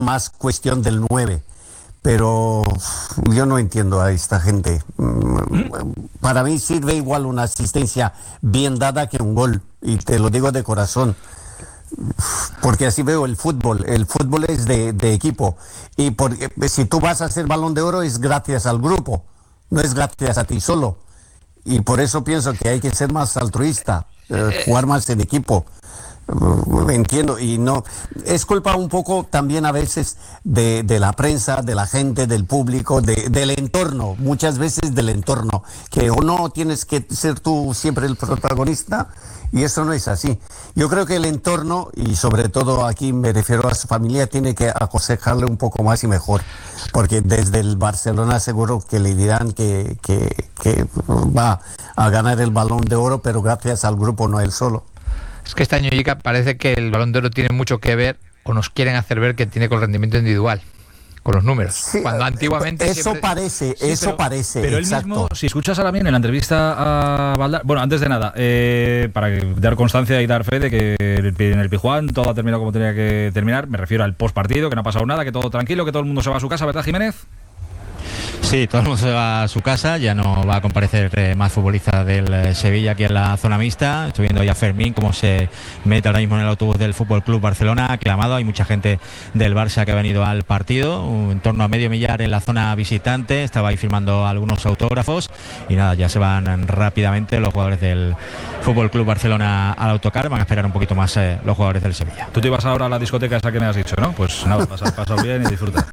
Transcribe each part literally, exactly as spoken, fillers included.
más cuestión del nueve. Pero yo no entiendo a esta gente. Para mí sirve igual una asistencia bien dada que un gol. Y te lo digo de corazón. Porque así veo el fútbol. El fútbol es de, de equipo. Y porque, si tú vas a hacer Balón de Oro es gracias al grupo. No es gracias a ti solo. Y por eso pienso que hay que ser más altruista. Eh, jugar más en equipo. Entiendo, y no es culpa un poco también a veces de, de la prensa, de la gente, del público, de, del entorno, muchas veces del entorno, que o no tienes que ser tú siempre el protagonista, y eso no es así. Yo creo que el entorno, y sobre todo aquí me refiero a su familia, tiene que aconsejarle un poco más y mejor, porque desde el Barcelona seguro que le dirán que, que, que va a ganar el Balón de Oro, pero gracias al grupo, no él solo. Es que este año, Ica, parece que el Balón de Oro tiene mucho que ver, o nos quieren hacer ver que tiene con el rendimiento individual, con los números. Sí, cuando antiguamente eso siempre... parece, sí, eso pero, parece. Pero exacto. Él mismo, si escuchas a Lamine en la entrevista a Valdano, bueno, antes de nada, eh, para dar constancia y dar fe de que en el Pizjuán todo ha terminado como tenía que terminar, me refiero al post partido, que no ha pasado nada, que todo tranquilo, que todo el mundo se va a su casa, ¿verdad, Jiménez? Sí, todo el mundo se va a su casa, ya no va a comparecer eh, más futbolista del eh, Sevilla aquí en la zona mixta. Estoy viendo ya a Fermín cómo se mete ahora mismo en el autobús del Fútbol Club Barcelona, aclamado. Hay mucha gente del Barça que ha venido al partido, en torno a medio millar en la zona visitante. Estaba ahí firmando algunos autógrafos y nada, ya se van rápidamente los jugadores del Fútbol Club Barcelona al autocar. Van a esperar un poquito más eh, los jugadores del Sevilla. Tú te ibas ahora a la discoteca esa que me has dicho, ¿no? Pues nada, pasar, pasar bien y disfrutar.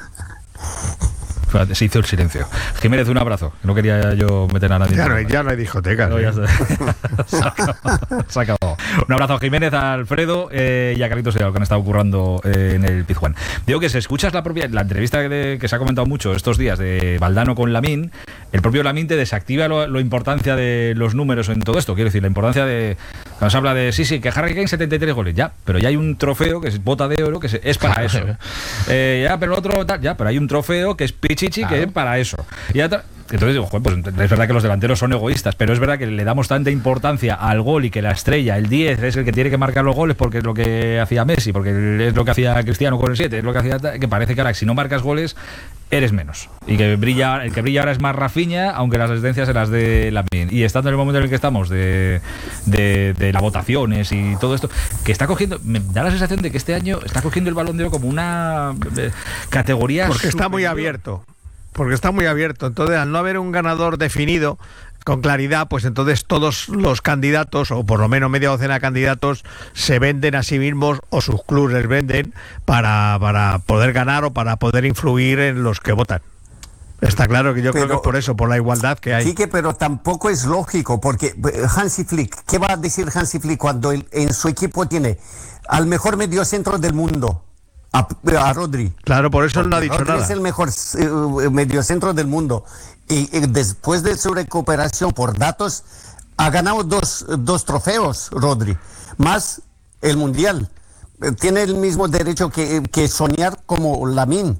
Se hizo el silencio. Jiménez, un abrazo. No quería yo meter a nadie. Ya no hay, ya no hay discotecas. No, ya se... se, acabó. se acabó. Un abrazo a Jiménez, a Alfredo eh, y a Carlitos Sellado, que han estado currando eh, en el Pizjuán. Digo que si escuchas la propia la entrevista que, que se ha comentado mucho estos días de Valdano con Lamine, el propio Lamine te desactiva lo, lo importancia de los números en todo esto. Quiero decir, la importancia de... Cuando se habla de, sí, sí, que Harry Kane setenta y tres goles, ya, pero ya hay un trofeo que es bota de oro, que es para eso. Eh, ya, pero el otro, ya, pero hay un trofeo que es Pichichi, claro, que es para eso. Y ya, entonces digo, pues es verdad que los delanteros son egoístas, pero es verdad que le damos tanta importancia al gol y que la estrella, el diez, es el que tiene que marcar los goles porque es lo que hacía Messi, porque es lo que hacía Cristiano con el siete, es lo que hacía, que parece que ahora si no marcas goles eres menos. Y que brilla, el que brilla ahora es más Rafinha, aunque las asistencias se las de Lamine. Y estando en el momento en el que estamos de, de, de las votaciones y todo esto, que está cogiendo, me da la sensación de que este año está cogiendo el Balón de Oro como una eh, categoría porque superior. Está muy abierto. Porque está muy abierto. Entonces, al no haber un ganador definido con claridad, pues entonces todos los candidatos, o por lo menos media docena de candidatos, se venden a sí mismos o sus clubes les venden para, para poder ganar o para poder influir en los que votan. Está claro que yo pero, creo que es por eso, por la igualdad que hay. Sí, que pero tampoco es lógico, porque Hansi Flick, ¿qué va a decir Hansi Flick cuando él, en su equipo tiene al mejor mediocentro del mundo? A, a Rodri. Claro, por eso él no ha dicho Rodri nada. Es el mejor uh, mediocentro del mundo. Y, y después de su recuperación por datos, ha ganado dos, dos trofeos, Rodri. Más el Mundial. Tiene el mismo derecho que, que soñar como Lamine.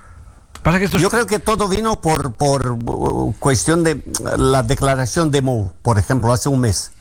Pasa que esto es... Yo creo que todo vino por, por uh, cuestión de la declaración de Mou, por ejemplo, hace un mes.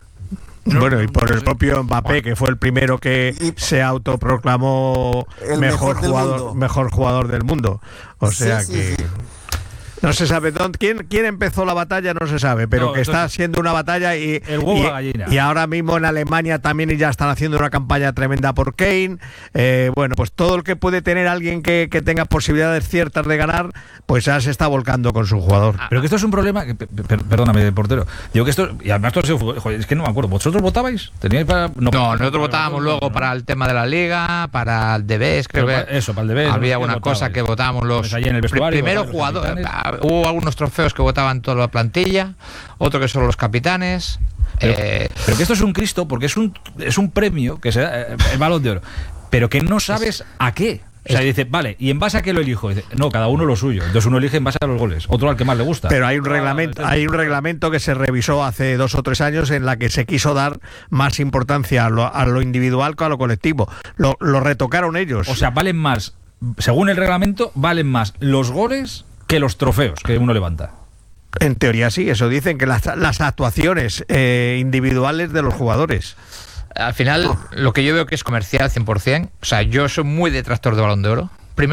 Bueno, y por el propio Mbappé, que fue el primero que se autoproclamó el mejor, mejor jugador, mejor jugador del mundo. O sea sí, que... Sí, sí. No se sabe dónde, quién, quién empezó la batalla, no se sabe, pero no, que está siendo una batalla y, el huevo y, a gallina. Y ahora mismo en Alemania también ya están haciendo una campaña tremenda por Kane. Eh, bueno, pues todo el que puede tener alguien que, que tenga posibilidades ciertas de ganar, pues ya se está volcando con su jugador. Pero que esto es un problema, que, per, perdóname, portero, digo que esto, y además todo ha sido, es que no me acuerdo, ¿vosotros votabais? ¿Teníais para...? No, no nosotros votábamos no, luego no. para el tema de la Liga, para el D B S, creo pero que... Eso, para el D B S. Había una cosa que votábamos los... Pues en el primero jugadores, hubo algunos trofeos que votaban toda la plantilla, otro que solo los capitanes. Pero, eh, pero que esto es un Cristo, porque es un es un premio que se da, eh, el Balón de Oro, pero que no sabes a qué. O sea, dice, vale, ¿y en base a qué lo elijo? Dice, no, cada uno lo suyo. Entonces uno elige en base a los goles, otro al que más le gusta. Pero hay un reglamento, hay un reglamento que se revisó hace dos o tres años en la que se quiso dar más importancia a lo, a lo individual que a lo colectivo. Lo, lo retocaron ellos. O sea, valen más, según el reglamento, valen más los goles que los trofeos que uno levanta. En teoría sí, eso dicen, que las, las actuaciones eh, individuales de los jugadores. Al final, lo que yo veo que es comercial cien por ciento, o sea, yo soy muy detractor de Balón de Oro.